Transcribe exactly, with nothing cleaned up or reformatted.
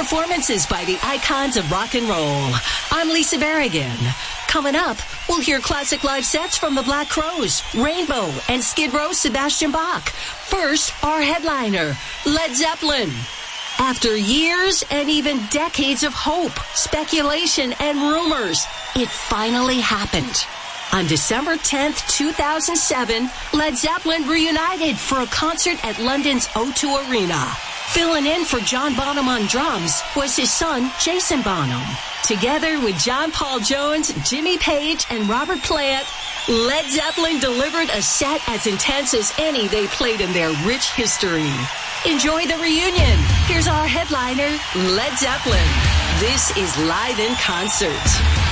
performances by the icons of rock and roll. I'm Lisa Berrigan. Coming up, we'll hear classic live sets from the Black Crowes, Rainbow, and Skid Row's Sebastian Bach. First, our headliner, Led Zeppelin. After years and even decades of hope, speculation, and rumors, it finally happened. On December tenth, two thousand seven, Led Zeppelin reunited for a concert at London's O two Arena. Filling in for John Bonham on drums was his son, Jason Bonham. Together with John Paul Jones, Jimmy Page, and Robert Plant, Led Zeppelin delivered a set as intense as any they played in their rich history. Enjoy the reunion. Here's our headliner, Led Zeppelin. This is Live in Concert.